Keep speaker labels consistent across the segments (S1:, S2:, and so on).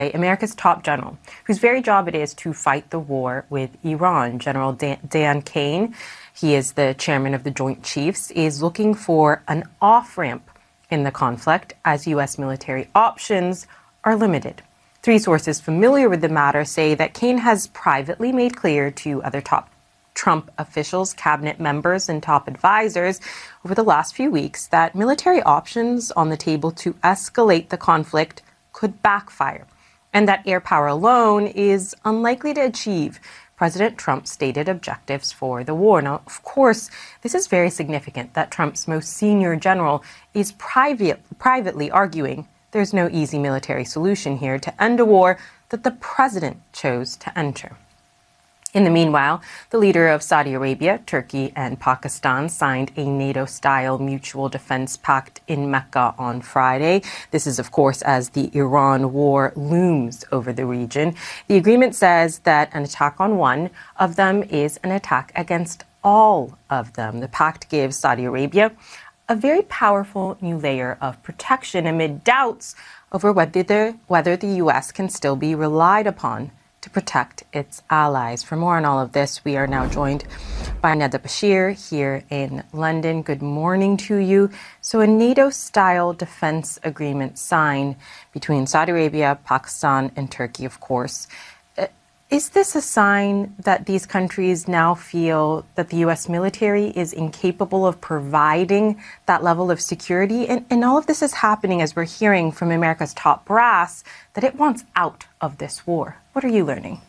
S1: America's top general, whose very job it is to fight the war with Iran. General Dan Kane, he is the chairman of the Joint Chiefs, is looking for an off-ramp in the conflict as U.S. military options are limited. Three sources familiar with the matter say that Kane has privately made clear to other top Trump officials, cabinet members, and top advisors over the last few weeks that military options on the table to escalate the conflict could backfire, and that air power alone is unlikely to achieve President Trump's stated objectives for the war. Now, of course, this is very significant that Trump's most senior general is privately arguing there's no easy military solution here to end a war that the president chose to enter. In the meanwhile, the leader of Saudi Arabia, Turkey, and Pakistan signed a NATO-style mutual defense pact in Mecca on Friday. This is, of course, as the Iran war looms over the region. The agreement says that an attack on one of them is an attack against all of them. The pact gives Saudi Arabia a very powerful new layer of protection amid doubts over whether the U.S. can still be relied upon to protect its allies. For more on all of this, we are now joined by Neda Bashir here in London. Good morning to you. So a NATO-style defense agreement signed between Saudi Arabia, Pakistan, and Turkey, of course. Is this a sign that these countries now feel that the U.S. military is incapable of providing that level of security? And all of this is happening as we're hearing from America's top brass that it wants out of this war. What are you learning?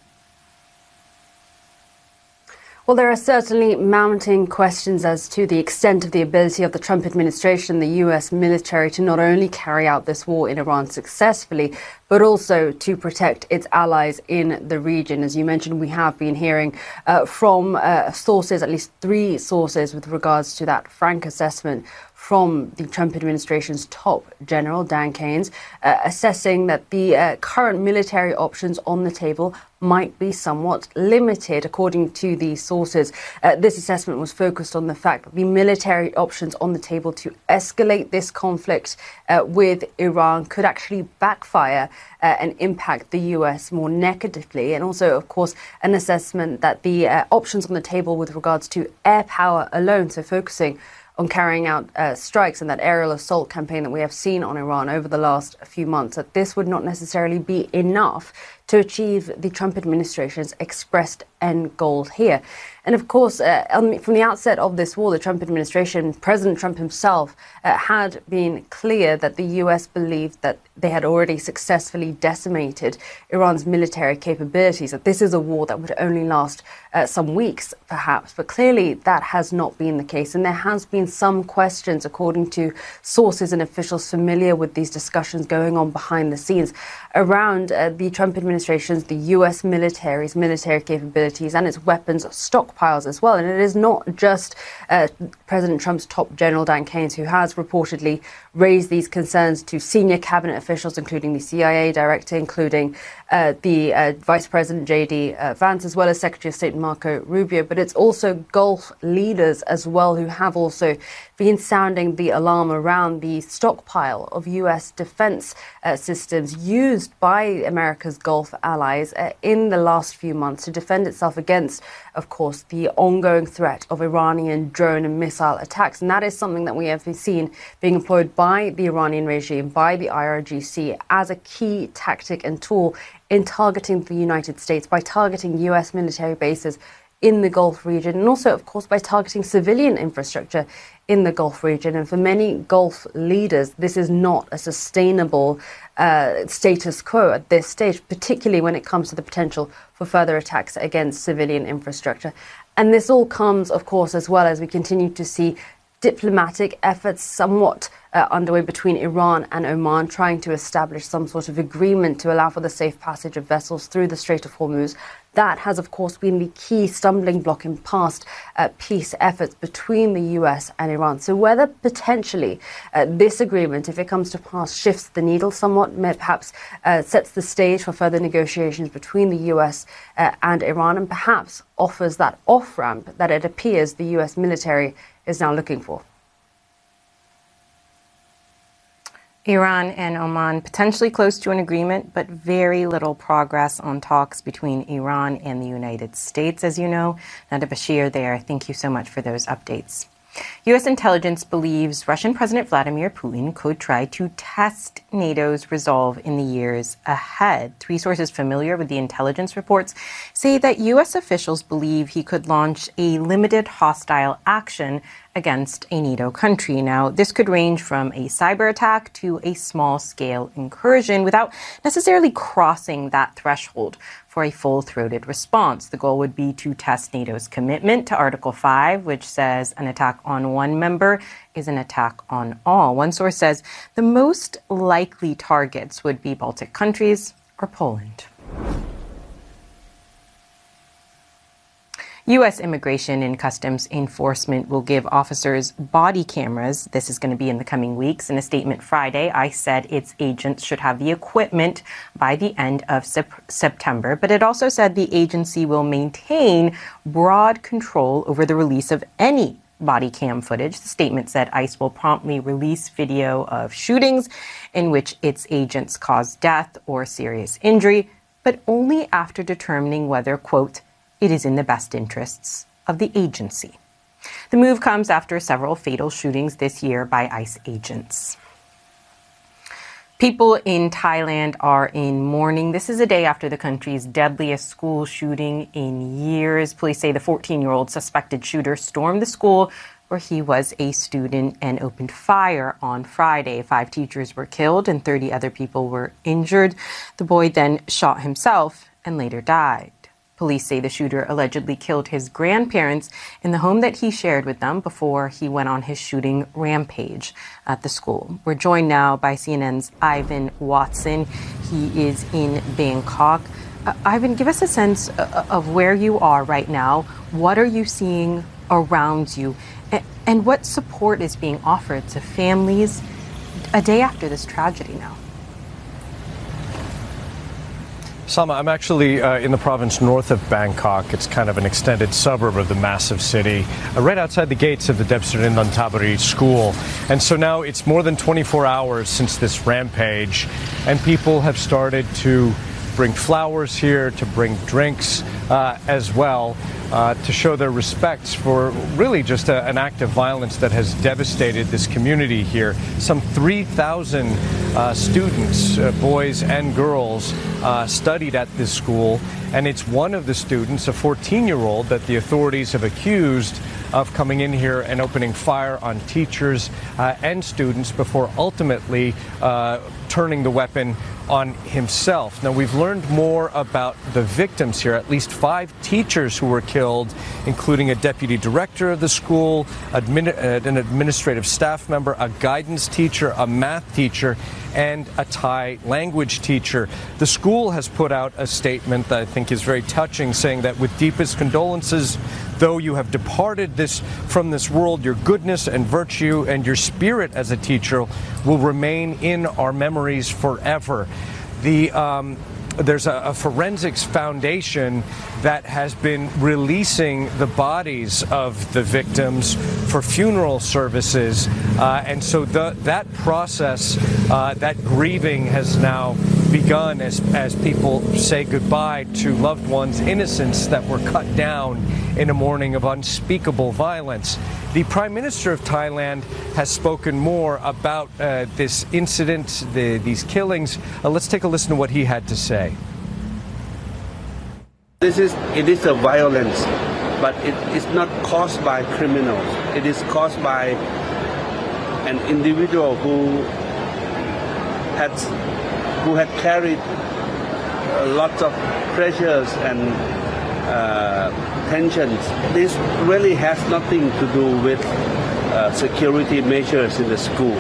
S2: Well, there are certainly mounting questions as to the extent of the ability of the Trump administration, the U.S. military, to not only carry out this war in Iran successfully, but also to protect its allies in the region. As you mentioned, we have been hearing from sources, at least three sources, with regards to that frank assessment from the Trump administration's top general, Dan Kane, assessing that the current military options on the table might be somewhat limited. According to these sources, this assessment was focused on the fact that the military options on the table to escalate this conflict with Iran could actually backfire and impact the U.S. more negatively. And also, of course, an assessment that the options on the table with regards to air power alone, so focusing on carrying out strikes and that aerial assault campaign that we have seen on Iran over the last few months, that this would not necessarily be enough to achieve the Trump administration's expressed end goal here. And of course, from the outset of this war, the Trump administration, President Trump himself, had been clear that the U.S. believed that they had already successfully decimated Iran's military capabilities, that this is a war that would only last some weeks, perhaps. But clearly that has not been the case. And there has been some questions, according to sources and officials familiar with these discussions going on behind the scenes, around the Trump administration's, the U.S. military's military capabilities and its weapons stockpiles as well. And it is not just President Trump's top general, Dan Kane, who has reportedly raised these concerns to senior cabinet officials, including the CIA director, including the Vice President J.D. Vance, as well as Secretary of State Marco Rubio. But it's also Gulf leaders as well who have also been sounding the alarm around the stockpile of U.S. defense systems used by America's Gulf allies in the last few months to defend itself against, of course, the ongoing threat of Iranian drone and missile attacks. And that is something that we have seen being employed by the Iranian regime, by the IRGC, as a key tactic and tool in targeting the United States, by targeting U.S. military bases in the Gulf region, and also, of course, by targeting civilian infrastructure in the Gulf region. And for many Gulf leaders, this is not a sustainable status quo at this stage, particularly when it comes to the potential for further attacks against civilian infrastructure. And this all comes, of course, as well as we continue to see diplomatic efforts somewhat underway between Iran and Oman, trying to establish some sort of agreement to allow for the safe passage of vessels through the Strait of Hormuz. That has, of course, been the key stumbling block in past peace efforts between the US and Iran. So whether potentially this agreement, if it comes to pass, shifts the needle somewhat, perhaps sets the stage for further negotiations between the US and Iran, and perhaps offers that off-ramp that it appears the US military is now looking for.
S1: Iran and Oman potentially close to an agreement, but very little progress on talks between Iran and the United States, as you know. Nada Bashir there, thank you so much for those updates. U.S. intelligence believes Russian President Vladimir Putin could try to test NATO's resolve in the years ahead. Three sources familiar with the intelligence reports say that U.S. officials believe he could launch a limited hostile action against a NATO country. Now, this could range from a cyber attack to a small-scale incursion without necessarily crossing that threshold for a full-throated response. The goal would be to test NATO's commitment to Article 5, which says an attack on one member is an attack on all. One source says the most likely targets would be Baltic countries or Poland. U.S. Immigration and Customs Enforcement will give officers body cameras. This is going to be in the coming weeks. In a statement Friday, ICE said its agents should have the equipment by the end of September. But it also said the agency will maintain broad control over the release of any body cam footage. The statement said ICE will promptly release video of shootings in which its agents caused death or serious injury, but only after determining whether, quote, it is in the best interests of the agency. The move comes after several fatal shootings this year by ICE agents. People in Thailand are in mourning. This is a day after the country's deadliest school shooting in years. Police say the 14-year-old suspected shooter stormed the school where he was a student and opened fire on Friday. 5 teachers were killed and 30 other people were injured. The boy then shot himself and later died. Police say the shooter allegedly killed his grandparents in the home that he shared with them before he went on his shooting rampage at the school. We're joined now by CNN's Ivan Watson. He is in Bangkok. Ivan, give us a sense of where you are right now. What are you seeing around you? And what support is being offered to families a day after this tragedy now?
S3: Salma, I'm actually in the province north of Bangkok. It's kind of an extended suburb of the massive city, right outside the gates of the Debsrin Nantaburi school. And so now it's more than 24 hours since this rampage, and people have started to bring flowers here, to bring drinks as well, to show their respects for really just an act of violence that has devastated this community here. Some 3,000 students, boys and girls, studied at this school, and it's one of the students, a 14-year-old, that the authorities have accused of coming in here and opening fire on teachers and students before ultimately turning the weapon on himself. Now, we've learned more about the victims here, at least 5 teachers who were killed, including a deputy director of the school, an administrative staff member, a guidance teacher, a math teacher, and a Thai language teacher. The school has put out a statement that I think is very touching, saying that with deepest condolences, though you have departed from this world, your goodness and virtue and your spirit as a teacher will remain in our memories forever. There's a forensics foundation that has been releasing the bodies of the victims for funeral services, and so that process, that grieving has now begun as people say goodbye to loved ones' innocents that were cut down in a morning of unspeakable violence. The Prime Minister of Thailand has spoken more about this incident, these killings. Let's take a listen to what he had to say.
S4: It is a violence, but it is not caused by criminals. It is caused by an individual who had carried lots of pressures and tensions. This really has nothing to do with security measures in the school.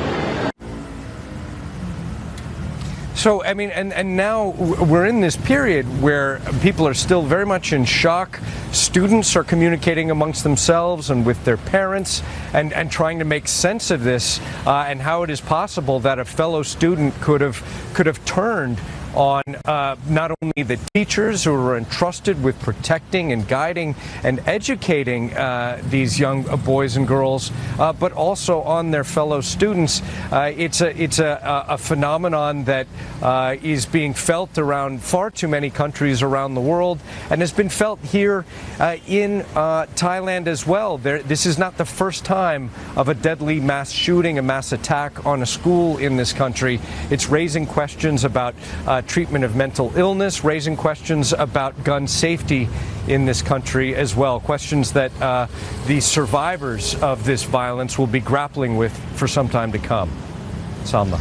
S3: So, I mean, and now we're in this period where people are still very much in shock. Students are communicating amongst themselves and with their parents and trying to make sense of this and how it is possible that a fellow student could have turned on not only the teachers who are entrusted with protecting and guiding and educating these young boys and girls, but also on their fellow students. It's a phenomenon that is being felt around far too many countries around the world and has been felt here in Thailand as well. This is not the first time of a deadly mass shooting, a mass attack on a school in this country. It's raising questions about treatment of mental illness, raising questions about gun safety in this country as well, questions that the survivors of this violence will be grappling with for some time to come. Salma.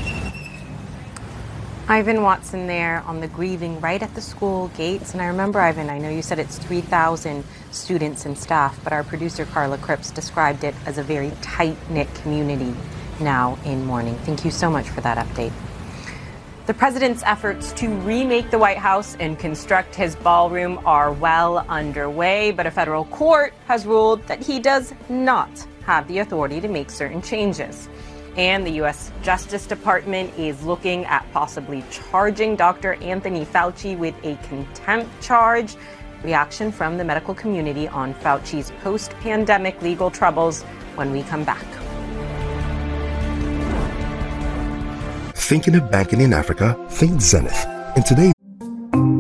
S1: Ivan Watson there on the grieving right at the school gates. And I remember, Ivan, I know you said it's 3,000 students and staff, but our producer Carla Cripps described it as a very tight-knit community now in mourning. Thank you so much for that update. The president's efforts to remake the White House and construct his ballroom are well underway, but a federal court has ruled that he does not have the authority to make certain changes. And the U.S. Justice Department is looking at possibly charging Dr. Anthony Fauci with a contempt charge. Reaction from the medical community on Fauci's post-pandemic legal troubles when we come back.
S5: Thinking of banking in Africa? Think Zenith. And today,